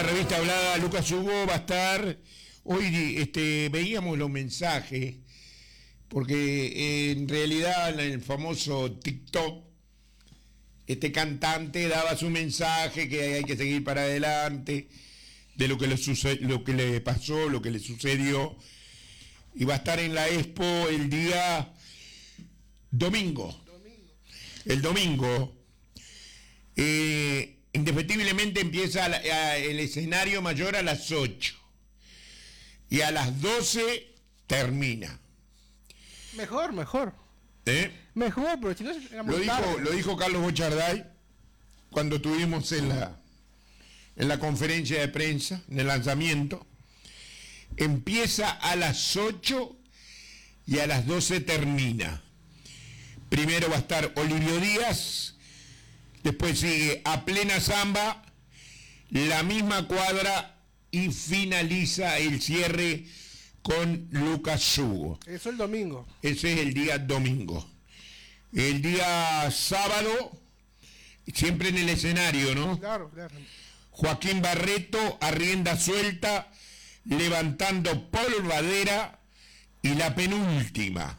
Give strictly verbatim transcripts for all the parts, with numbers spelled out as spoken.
la revista hablada, Lucas Hugo va a estar. Hoy este, veíamos los mensajes, porque en realidad en el famoso TikTok, este cantante daba su mensaje que hay que seguir para adelante, de lo que le, suced, lo que le pasó, lo que le sucedió. Y va a estar en la Expo el día domingo. domingo. El domingo. Eh, indefectiblemente empieza la, a, el escenario mayor a las ocho. Y a las doce termina. Mejor, mejor. ¿Eh? Mejor, pero si no se lo dijo, lo dijo Carlos Bocharday cuando estuvimos en la, en la conferencia de prensa, en el lanzamiento. Empieza a las ocho y a las doce termina. Primero va a estar Olivio Díaz, después sigue A Plena Zamba, la misma cuadra y finaliza el cierre con Lucas Hugo. Eso el domingo. Ese es el día domingo. El día sábado, siempre en el escenario, ¿no? Claro, claro. Joaquín Barreto a rienda suelta, levantando polvadera y la penúltima.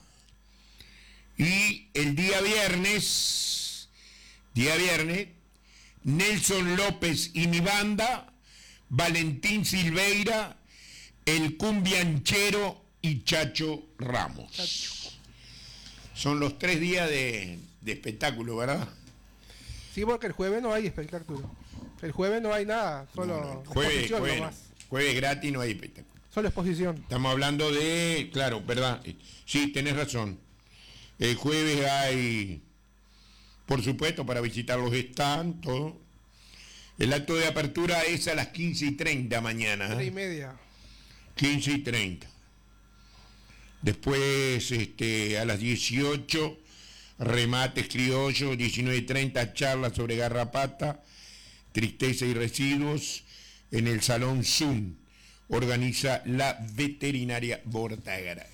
Y el día viernes, día viernes, Nelson López y mi banda, Valentín Silveira, el cumbianchero y Chacho Ramos. Chacho. Son los tres días de, de espectáculo, ¿verdad? Sí, porque el jueves no hay espectáculo. El jueves no hay nada, solo no, no. Jueves, exposición jueves, nomás. Jueves gratis no hay espectáculo. Solo exposición. Estamos hablando de, claro, ¿verdad? Sí, tenés razón. El jueves hay, por supuesto, para visitar los stands, todo. El acto de apertura es a las quince y treinta mañana. Tres y media. quince y treinta. Después, este, a las dieciocho, remates criollos, diecinueve y treinta, charlas sobre garrapata, tristeza y residuos, en el Salón Zoom. Organiza la veterinaria Bortagaray.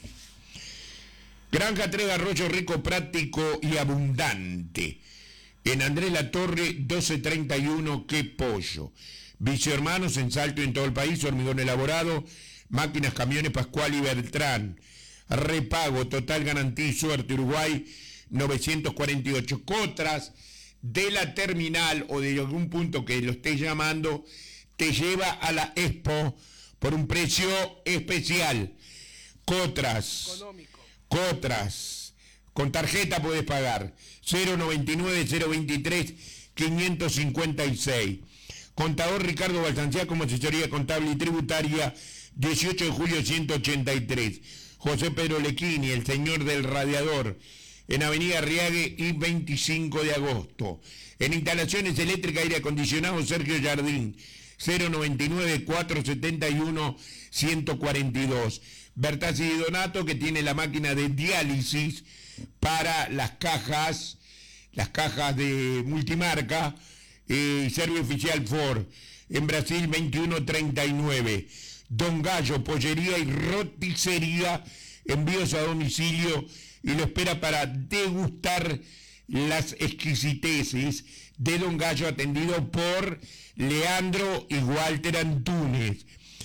Granja tres de Arroyo rico, práctico y abundante. En Andrés Latorre, doce treinta y uno, qué pollo. Vicehermanos en Salto y en todo el país, hormigón elaborado, máquinas, camiones, Pascual y Beltrán. Repago, total garantía y suerte, Uruguay novecientos cuarenta y ocho. Cotras de la terminal o de algún punto que lo estés llamando, te lleva a la Expo por un precio especial. Cotras. Económico. Cotras. Con tarjeta puedes pagar. cero noventa y nueve, cero veintitrés, quinientos cincuenta y seis. Contador Ricardo Balsancía como asesoría contable y tributaria, dieciocho de julio ciento ochenta y tres. José Pedro Lequini, el señor del radiador, en Avenida Arriague y veinticinco de agosto. En instalaciones eléctricas, aire acondicionado, Sergio Jardín, cero noventa y nueve, cuatrocientos setenta y uno, ciento cuarenta y dos. Bertazzi y Donato, que tiene la máquina de diálisis para las cajas, las cajas de multimarca, eh, Servio Oficial Ford, en Brasil veintiuno treinta y nueve. Don Gallo, pollería y roticería, envíos a domicilio y lo espera para degustar las exquisiteces de Don Gallo, atendido por Leandro y Walter Antunes.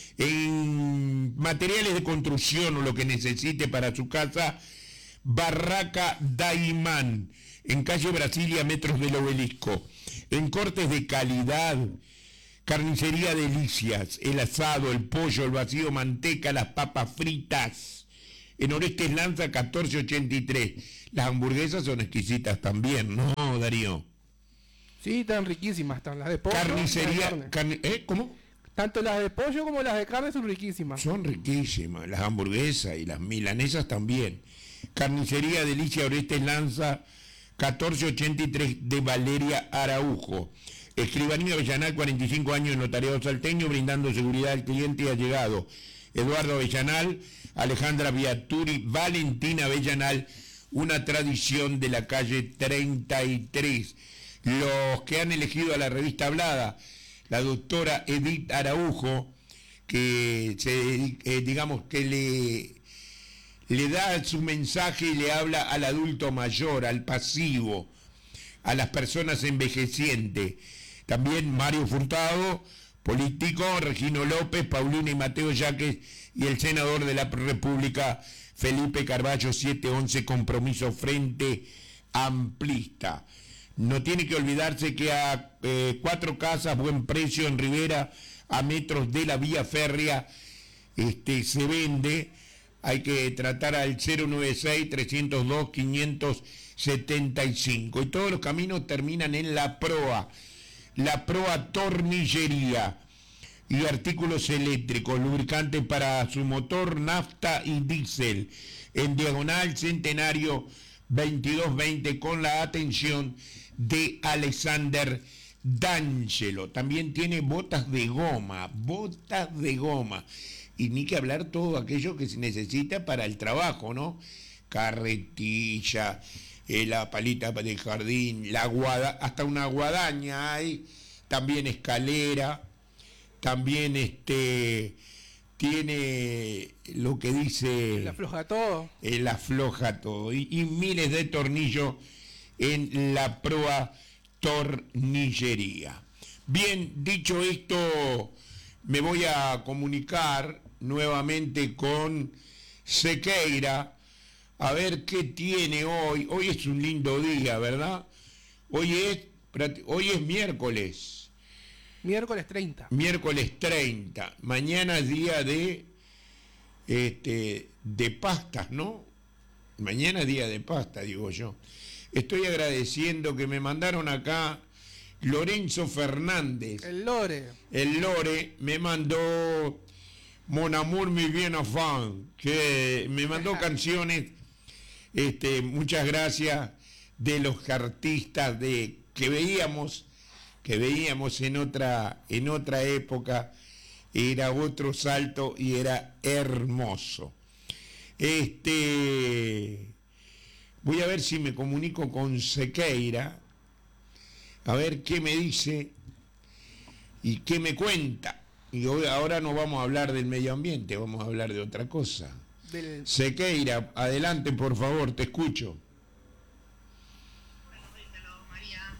En materiales de construcción o lo que necesite para su casa, Barraca Daimán, en calle Brasilia, metros del Obelisco. En cortes de calidad, Carnicería Delicias, el asado, el pollo, el vacío, manteca, las papas fritas. En Orestes Lanza catorce ochenta y tres. Las hamburguesas son exquisitas también, ¿no, Darío? Sí, están riquísimas, están las de pollo. Carnicería, carne, ¿eh? ¿Cómo? Tanto las de pollo como las de carne son riquísimas. Son riquísimas, las hamburguesas y las milanesas también. Carnicería Delicia Orestes Lanza, catorce ochenta y tres de Valeria Araujo. Escribanía Avellanal, cuarenta y cinco años de notariado salteño, brindando seguridad al cliente y allegado. Eduardo Avellanal, Alejandra Viaturi, Valentina Avellanal, una tradición de la calle treinta y tres. Los que han elegido a la revista hablada, la doctora Edith Araujo, que se, eh, digamos que le, le da su mensaje y le habla al adulto mayor, al pasivo, a las personas envejecientes. También Mario Furtado, Político, Regino López, Paulina y Mateo Yaques, y el senador de la República, Felipe Carballo, siete once, Compromiso Frente Amplista. No tiene que olvidarse que a eh, cuatro casas, buen precio en Rivera, a metros de la vía férrea, este, se vende. Hay que tratar al cero noventa y seis, trescientos dos, quinientos setenta y cinco. Y todos los caminos terminan en La Proa. La Proa Tornillería y artículos eléctricos, lubricantes para su motor, nafta y diésel. En Diagonal Centenario veintidós veinte, con la atención de Alexander D'Angelo. También tiene botas de goma, botas de goma. Y ni que hablar todo aquello que se necesita para el trabajo, ¿no? Carretilla, eh, la palita de jardín, la guada, hasta una guadaña hay, también escalera, también este tiene lo que dice... El afloja todo. El afloja todo. Y, y miles de tornillos en La Proa Tornillería. Bien, dicho esto, me voy a comunicar nuevamente con Sequeira, a ver qué tiene hoy. Hoy es un lindo día, ¿verdad? Hoy es, hoy es miércoles. Miércoles treinta. Miércoles treinta. Mañana es día de, este, de pastas, ¿no? Mañana es día de pasta, digo yo. Estoy agradeciendo que me mandaron acá Lorenzo Fernández. El Lore. El Lore me mandó Mon Amour, mi bien afán, que me mandó canciones, este, muchas gracias, de los artistas de que veíamos, que veíamos en otra, en otra época, era otro salto y era hermoso. Este, voy a ver si me comunico con Sequeira, a ver qué me dice y qué me cuenta. Y hoy, ahora no vamos a hablar del medio ambiente, vamos a hablar de otra cosa. Del... Sequeira, adelante por favor, te escucho. Bueno, dígalo, María.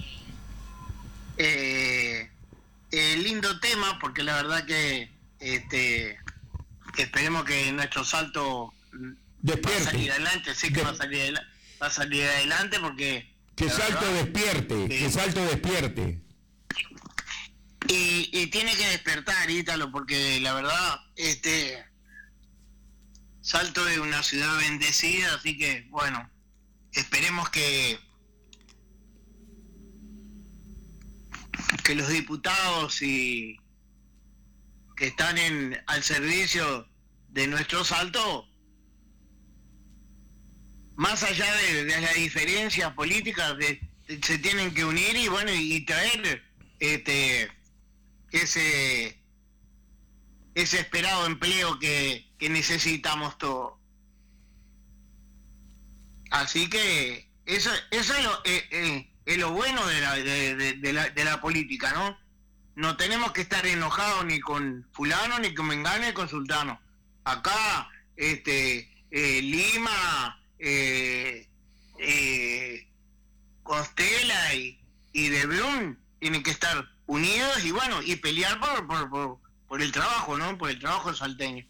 Eh, eh, lindo tema, porque la verdad que este, esperemos que nuestro salto despierte. Va a salir adelante, sí que De... va, a salir, va a salir adelante porque... Que salto verdad, despierte, eh, que salto despierte. Y, y tiene que despertar, Ítalo, porque la verdad, este Salto es una ciudad bendecida, así que, bueno, esperemos que que los diputados y que están en al servicio de nuestro Salto, más allá de, de las diferencias políticas, de, de, se tienen que unir y bueno y traer este ese ese esperado empleo que, que necesitamos todos. Así que eso eso es lo, eh, eh, es lo bueno de la de, de, de la de la política, ¿no? No tenemos que estar enojados ni con fulano, ni con mengano, ni con sultano. Acá, este, eh, Lima, eh, eh, Constela y, y De Brun tienen que estar unidos y bueno, y pelear por, por, por, por el trabajo, ¿no? Por el trabajo salteño.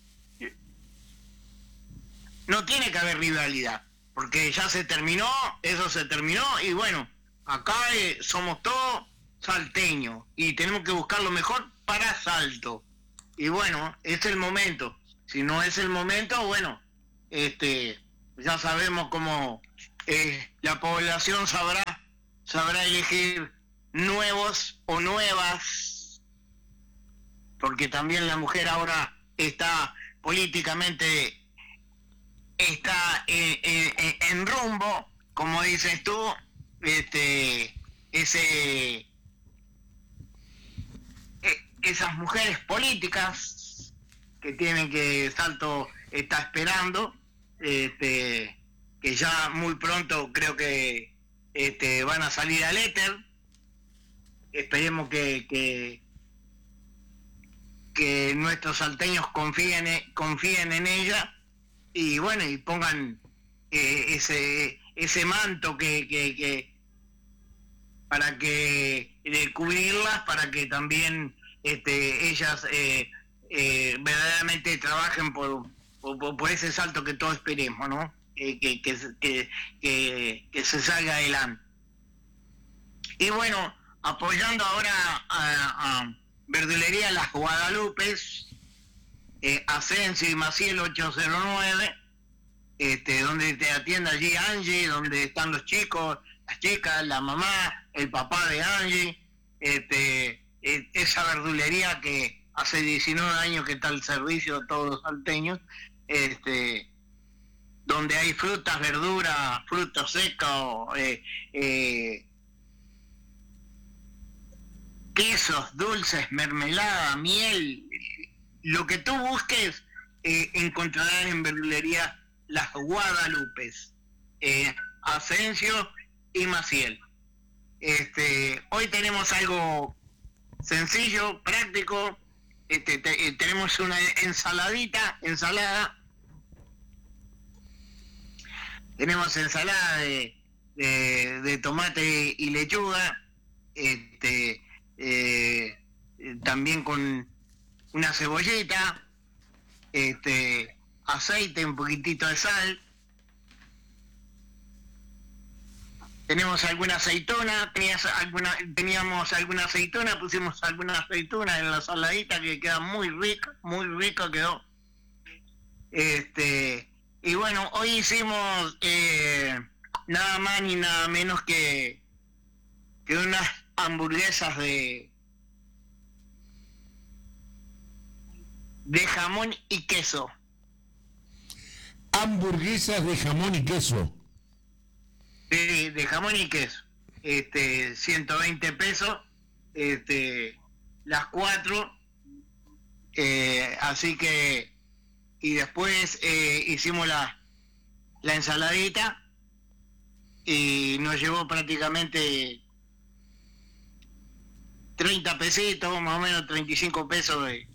No tiene que haber rivalidad, porque ya se terminó, eso se terminó, y bueno, acá eh, somos todos salteños y tenemos que buscar lo mejor para Salto. Y bueno, es el momento. Si no es el momento, bueno, este, ya sabemos cómo eh, la población sabrá, sabrá elegir nuevos o nuevas, porque también la mujer ahora está políticamente, está eh, eh, en rumbo, como dices tú, este, ese, esas mujeres políticas que tienen que Salto está esperando, este, que ya muy pronto creo que este, van a salir al éter. Esperemos que, que que nuestros salteños confíen confíen en ella y bueno y pongan eh, ese ese manto que, que, que para que de cubrirlas, para que también este, ellas eh, eh, verdaderamente trabajen por, por, por ese salto que todos esperemos, ¿no? Eh, que, que, que, que, que se salga adelante. Y bueno, apoyando ahora a, a Verdulería Las Guadalupes, eh, Asensio y Maciel ocho cero nueve, este, donde te atiende allí Angie, donde están los chicos, las chicas, la mamá, el papá de Angie, este, eh, esa verdulería que hace diecinueve años que está al servicio de todos los salteños, este, donde hay frutas, verduras, frutos secos, eh, eh, quesos, dulces, mermelada, miel, lo que tú busques eh, encontrarás en verdulería Las Guadalupes, eh, Asensio y Maciel. Este, hoy tenemos algo sencillo, práctico. Este, te, eh, tenemos una ensaladita, ensalada. Tenemos ensalada de, de, de tomate y lechuga, este, eh, también con una cebollita, este, aceite, un poquitito de sal. Tenemos alguna aceituna, tenías alguna, teníamos alguna aceituna, pusimos alguna aceituna en la saladita que queda muy rica, muy rica quedó. Este, y bueno, hoy hicimos eh, nada más ni nada menos que, que unas hamburguesas de de jamón y queso. Hamburguesas de jamón y queso. De, de jamón y queso, este, ciento veinte pesos, este, las cuatro, eh, así que, y después eh, hicimos la, la ensaladita, y nos llevó prácticamente treinta pesitos, más o menos treinta y cinco pesos de...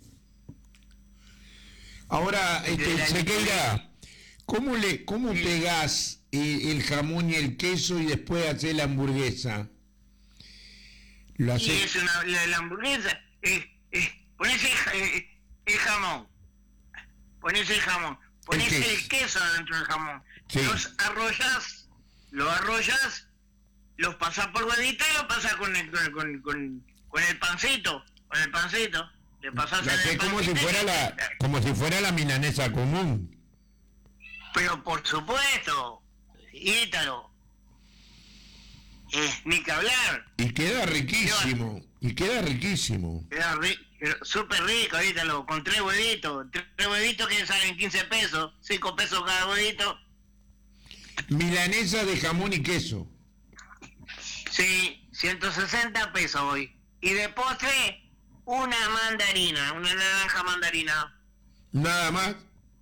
Ahora, de este, la- Sequeira, ¿cómo, le, cómo Sí. pegás el, el jamón y el queso y después haces la hamburguesa? Lo Y haces... es una, la, la hamburguesa, es, es, ponés el, ja- eh, el jamón, ponés el jamón, ponés El el queso. queso, adentro del jamón, Sí. los arrollas, los arrollas, los pasás por huevito y los pasás con el, con, con, con, con el pancito, con el pancito, le pasás Lo en haces el como si pancito. fuera la, como si fuera la milanesa común. Pero por supuesto, Ítalo, eh, ni que hablar. Y queda riquísimo. Y queda riquísimo. Queda ri- pero súper rico, Ítalo, con tres huevitos. Tres, tres huevitos que salen quince pesos, cinco pesos cada huevito. Milanesa de jamón y queso. Sí, ciento sesenta pesos hoy. Y de postre, una mandarina, una naranja mandarina. Nada más.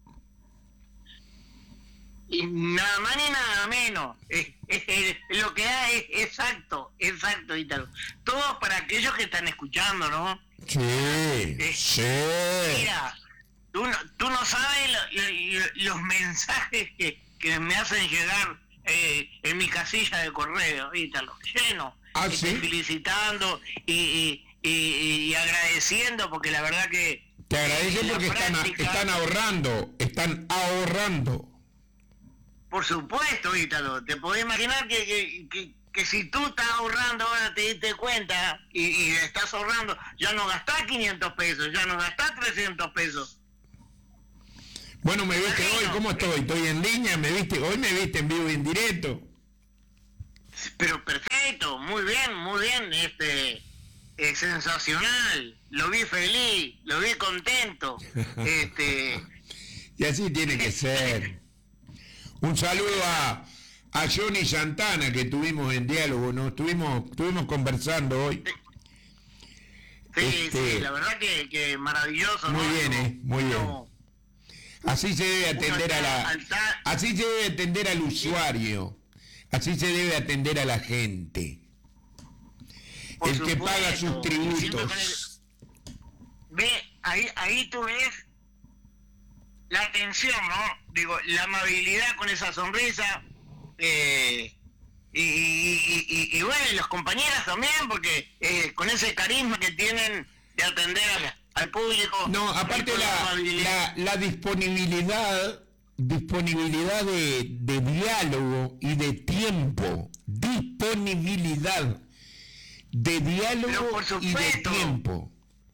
Y nada más ni nada menos. Es, es- es- lo que da es exacto, exacto, Ítalo. Todo para aquellos que están escuchando, ¿no? Sí, sí. Mira, tú no, tú no sabes lo- lo- lo- los mensajes que, que me hacen llegar eh, en mi casilla de correo, Ítalo, lleno. ¿Ah, Este, sí? felicitando y, y, y- y agradeciendo, porque la verdad que... Te agradezco la porque están, a- práctica- están ahorrando, están ahorrando. Por supuesto, Ítalo, te podés imaginar que, que, que, que si tú estás ahorrando ahora te diste cuenta y, y estás ahorrando, ya no gastás quinientos pesos, ya no gastás trescientos pesos. Bueno, me viste hoy, ¿cómo estoy? Estoy en línea, me viste, hoy me viste en vivo y en directo. Pero perfecto, muy bien, muy bien, este, eh, sensacional, lo vi feliz, lo vi contento, este, Y así tiene que ser. Un saludo a, a Johnny Santana, que tuvimos en diálogo, ¿no? Estuvimos, estuvimos conversando hoy. sí, Este, sí, la verdad que, que maravilloso. muy ¿no? bien, ¿eh? Muy bien. Uno- Así se debe atender a la, al ta- así se debe atender al usuario, así se debe atender a la gente, por el que paga supuesto, sus y siempre con tributos. el- Ve, ahí, ahí tú ves la atención, ¿no? Digo, la amabilidad con esa sonrisa, eh, y, y, y, y- y bueno, y los compañeros también, porque eh, con ese carisma que tienen de atender al, al público. No, aparte la, la, la disponibilidad, disponibilidad de, de diálogo y de tiempo, disponibilidad de diálogo y de tiempo.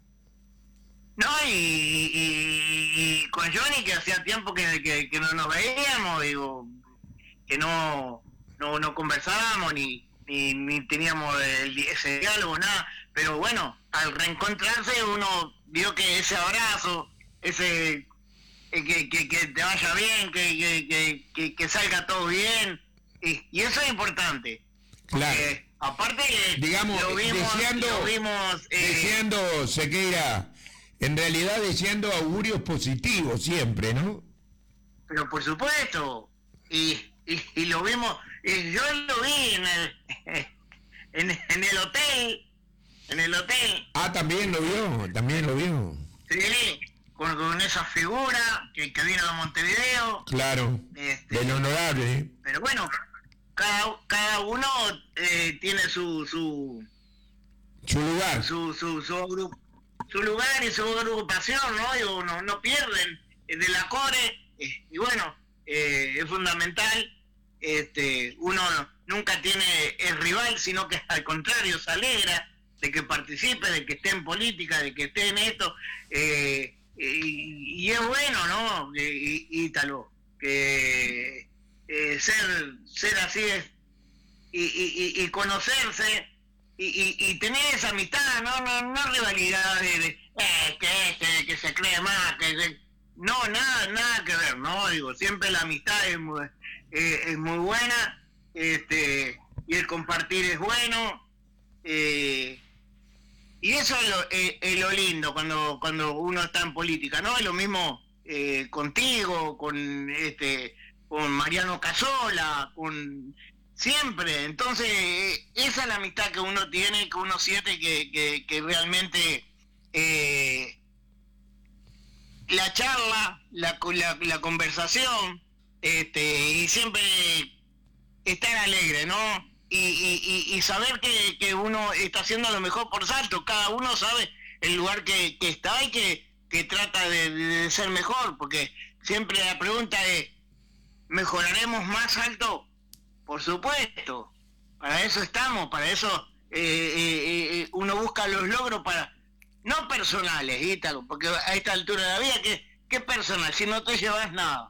No, y, y, y con Johnny, que hacía tiempo que, que, que no nos veíamos, digo, que no, no, no conversábamos ni, ni, ni teníamos el, ese diálogo, nada, pero bueno, al reencontrarse uno vio que ese abrazo, ese eh, que, que, que te vaya bien, que, que, que, que, que salga todo bien, y, y eso es importante. Claro. Porque, aparte que digamos, lo vimos, deseando, lo vimos eh, deseando, Sequeira, en realidad deseando augurios positivos siempre, ¿no? Pero por supuesto, y, y, y lo vimos, y yo lo vi en el, en, en el hotel, en el hotel. Ah, también lo vio, también lo vio. Sí, con, con esa figura que, que vino de Montevideo. Claro, este, del honorable. Pero bueno, cada, cada uno eh, tiene su su su lugar, su su, su grupo. Su lugar y su agrupación, ¿no? Digo, no, no pierden de la core, eh, y bueno, eh, es fundamental, este, uno nunca tiene el rival, sino que al contrario se alegra de que participe, de que esté en política, de que esté en esto, eh, y, y es bueno, ¿no? Y, y, Ítalo, que eh, ser, ser así es, y, y, y conocerse, Y, y, y tener esa amistad, no no no rivalidad de, de eh, que este, que se cree más, que se, no, nada nada que ver, no, digo, siempre la amistad es muy, eh, es muy buena, este, y el compartir es bueno, eh, y eso es lo, eh, es lo lindo cuando cuando uno está en política, ¿no? Es lo mismo eh, contigo, con este, con Mariano Casola, con siempre. Entonces esa es la amistad que uno tiene, que uno siente que, que, que realmente eh, la charla, la, la, la conversación, este, y siempre estar alegre, ¿no? Y, y, y saber que, que uno está haciendo lo mejor por Salto. Cada uno sabe el lugar que, que está y que, que trata de, de ser mejor, porque siempre la pregunta es, ¿mejoraremos más Salto? Por supuesto, para eso estamos, para eso eh, eh, eh, uno busca los logros, para no personales, Ítalo, porque a esta altura de la vida, ¿qué, qué personal? Si no te llevas nada.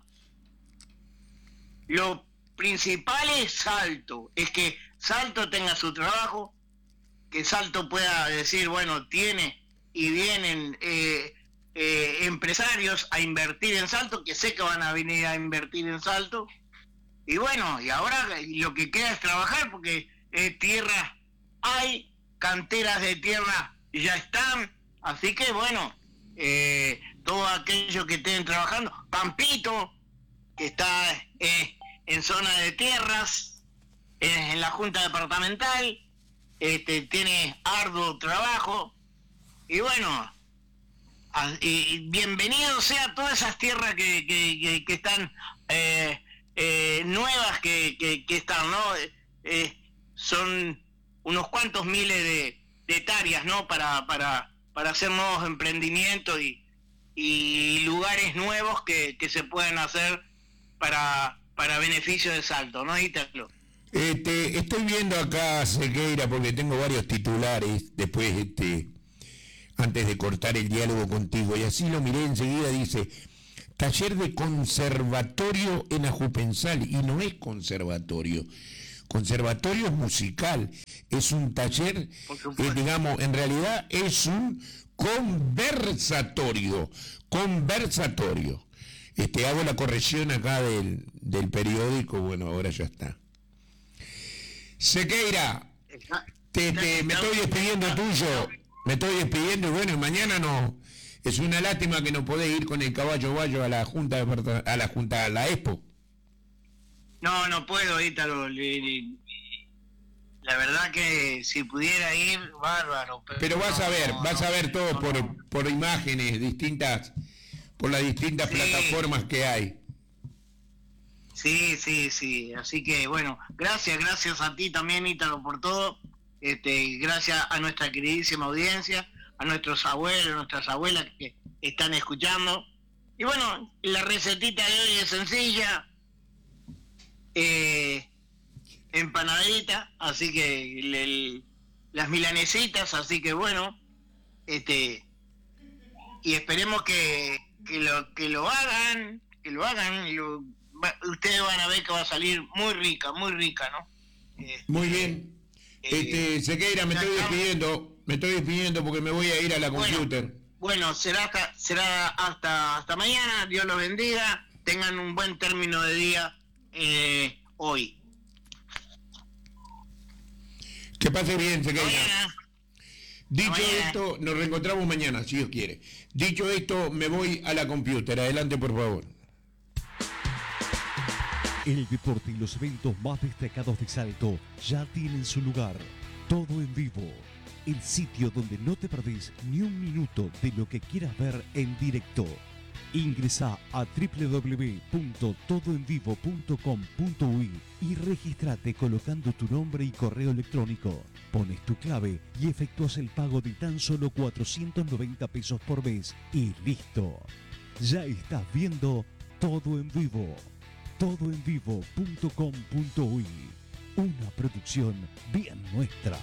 Lo principal es Salto, es que Salto tenga su trabajo, que Salto pueda decir, bueno, tiene y vienen eh, eh, empresarios a invertir en Salto, que sé que van a venir a invertir en Salto. Y bueno, y ahora lo que queda es trabajar, porque eh, tierra hay, canteras de tierra ya están, así que bueno, eh, todo aquello que estén trabajando, Pampito, que está eh, en zona de tierras, eh, en la Junta Departamental, este, tiene arduo trabajo, y bueno, a, y bienvenido sea todas esas tierras que, que, que, que están... Eh, Eh, nuevas que, que, que están, ¿no? Eh, son unos cuantos miles de, de hectáreas, ¿no? Para, para, para hacer nuevos emprendimientos y, y lugares nuevos que, que se pueden hacer para, para beneficio de Salto, ¿no, Ítalo? Este, estoy viendo acá, Sequeira, porque tengo varios titulares después, este, antes de cortar el diálogo contigo, y así lo miré enseguida, dice... Taller de conservatorio en Ajupensal, y no es conservatorio, conservatorio es musical, es un taller, eh, digamos, en realidad es un conversatorio, conversatorio. Este, hago la corrección acá del, del periódico, bueno, ahora ya está. Sequeira, te, te, me estoy despidiendo tuyo, me estoy despidiendo y bueno, y mañana no... Es una lástima que no podés ir con el caballo bayo a la junta de, a la junta a la Expo. No, no puedo, Ítalo. La verdad que si pudiera ir, bárbaro. Pero, pero vas no, a ver, no, vas no, a ver todo no, por, no. por imágenes distintas, por las distintas Sí. plataformas que hay. Sí, sí, sí. Así que bueno, gracias, gracias a ti también, Ítalo, por todo. Este, gracias a nuestra queridísima audiencia, a nuestros abuelos, nuestras abuelas que están escuchando. Y bueno, la recetita de hoy es sencilla, eh, empanadita, así que el, el, las milanesitas, así que bueno, este, y esperemos que, que lo que lo hagan, que lo hagan, y lo, va, ustedes van a ver que va a salir muy rica, muy rica, ¿no? Este, muy bien. Este, Sequeira, me estoy despidiendo, me estoy despidiendo porque me voy a ir a la computer. Bueno, bueno será hasta, será hasta, hasta mañana, Dios los bendiga, tengan un buen término de día eh, hoy. Que pase bien, Sequeira. Mañana. Dicho Mañana. esto, nos reencontramos mañana, si Dios quiere. Dicho esto, me voy a la computer. Adelante, por favor. El deporte y los eventos más destacados de Salto ya tienen su lugar. Todo en vivo. El sitio donde no te perdés ni un minuto de lo que quieras ver en directo. Ingresa a doble u doble u doble u punto todo en vivo punto com punto u i y registrate colocando tu nombre y correo electrónico. Pones tu clave y efectúas el pago de tan solo cuatrocientos noventa pesos por mes y listo. Ya estás viendo Todo en Vivo. todo en vivo punto com punto u i. Una producción bien nuestra.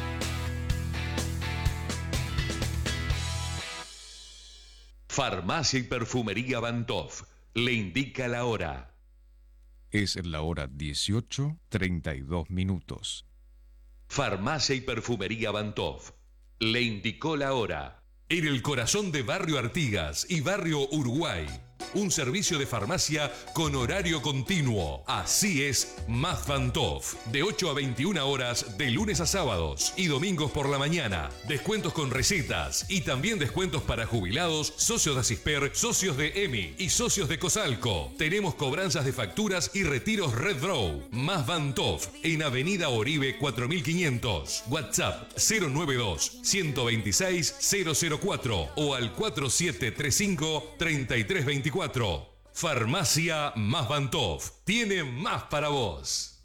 Farmacia y Perfumería Bantov le indica la hora. Es la hora dieciocho, treinta y dos minutos. Farmacia y Perfumería Bantov le indicó la hora. En el corazón de Barrio Artigas y Barrio Uruguay. Un servicio de farmacia con horario continuo. Así es Más Bantov. De ocho a veintiuna horas de lunes a sábados y domingos por la mañana. Descuentos con recetas y también descuentos para jubilados, socios de Asisper, socios de E M I y socios de Cosalco. Tenemos cobranzas de facturas y retiros Red Draw. Más Bantov en Avenida Oribe cuatro mil quinientos. WhatsApp cero noventa y dos, ciento veintiséis, cero cero cuatro o al cuatro siete tres cinco, treinta y tres veinticuatro. Farmacia Más Bantov tiene más para vos.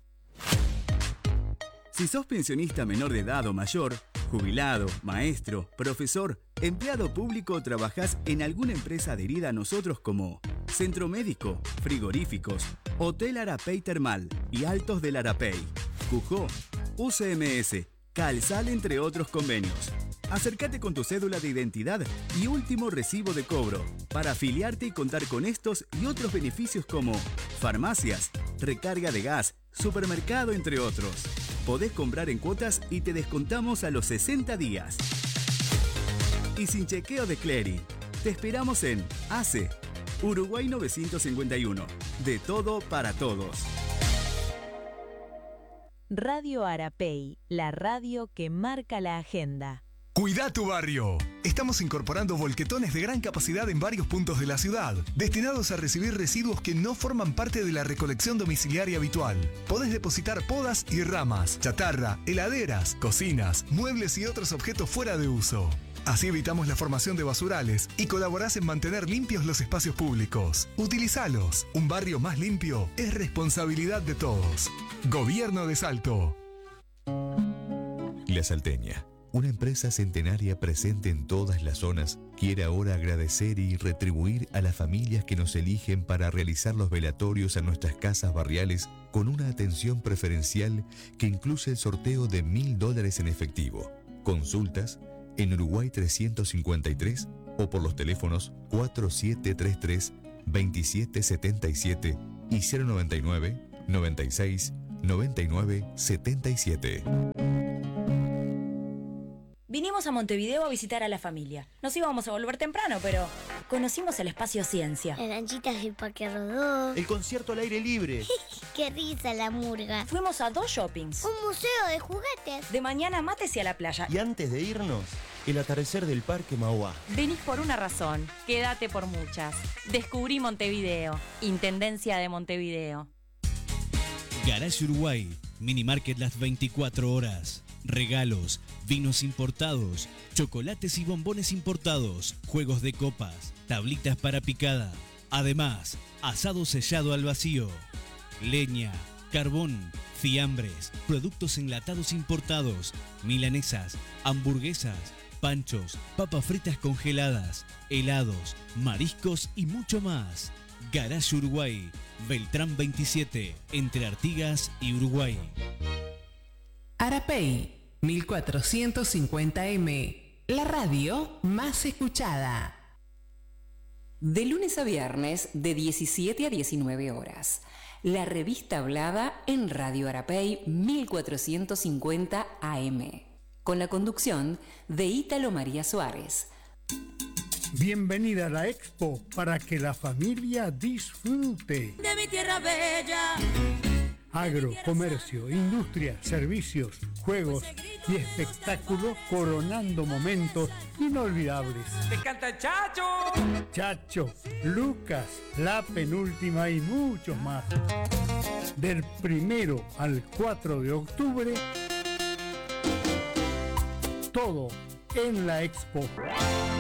Si sos pensionista menor de edad o mayor, jubilado, maestro, profesor, empleado público o trabajás en alguna empresa adherida a nosotros como Centro Médico, Frigoríficos, Hotel Arapey Termal y Altos del Arapey, Cujó, U C M S, Calsal, entre otros convenios. Acércate con tu cédula de identidad y último recibo de cobro para afiliarte y contar con estos y otros beneficios como farmacias, recarga de gas, supermercado, entre otros. Podés comprar en cuotas y te descontamos a los sesenta días. Y sin chequeo de clearing. Te esperamos en A C E, Uruguay novecientos cincuenta y uno. De todo para todos. Radio Arapey, la radio que marca la agenda. Cuida tu barrio. Estamos incorporando volquetones de gran capacidad en varios puntos de la ciudad, destinados a recibir residuos que no forman parte de la recolección domiciliaria habitual. Podés depositar podas y ramas, chatarra, heladeras, cocinas, muebles y otros objetos fuera de uso. Así evitamos la formación de basurales y colaborás en mantener limpios los espacios públicos. Utilizalos. Un barrio más limpio es responsabilidad de todos. Gobierno de Salto. La Salteña, una empresa centenaria presente en todas las zonas, quiere ahora agradecer y retribuir a las familias que nos eligen para realizar los velatorios a nuestras casas barriales con una atención preferencial que incluye el sorteo de mil dólares en efectivo. Consultas en Uruguay trescientos cincuenta y tres o por los teléfonos cuatro siete tres tres, veintisiete setenta y siete y cero noventa y nueve, noventa y seis, noventa y nueve, setenta y siete. Vinimos a Montevideo a visitar a la familia. Nos íbamos a volver temprano, pero conocimos el espacio Ciencia. Las lanchitas del Parque Rodó. El concierto al aire libre. ¡Qué risa la murga! Fuimos a dos shoppings. Un museo de juguetes. De mañana mates y a la playa. Y antes de irnos, el atardecer del Parque Mauá. Venís por una razón, quédate por muchas. Descubrí Montevideo. Intendencia de Montevideo. Garage Uruguay. Minimarket las veinticuatro horas. Regalos, vinos importados, chocolates y bombones importados, juegos de copas, tablitas para picada. Además, asado sellado al vacío, leña, carbón, fiambres, productos enlatados importados, milanesas, hamburguesas, panchos, papas fritas congeladas, helados, mariscos y mucho más. Garage Uruguay, Beltrán veintisiete, entre Artigas y Uruguay. Arapey, mil cuatrocientos cincuenta eme, la radio más escuchada. De lunes a viernes, de diecisiete a diecinueve horas. La revista hablada en Radio Arapey mil cuatrocientos cincuenta A M. Con la conducción de Ítalo María Suárez. Bienvenida a la Expo para que la familia disfrute. De mi tierra bella. Agro, comercio, industria, servicios, juegos y espectáculos coronando momentos inolvidables. ¡Te canta Chacho! Chacho, Lucas, La Penúltima y muchos más. Del primero al cuatro de octubre, todo en la Expo.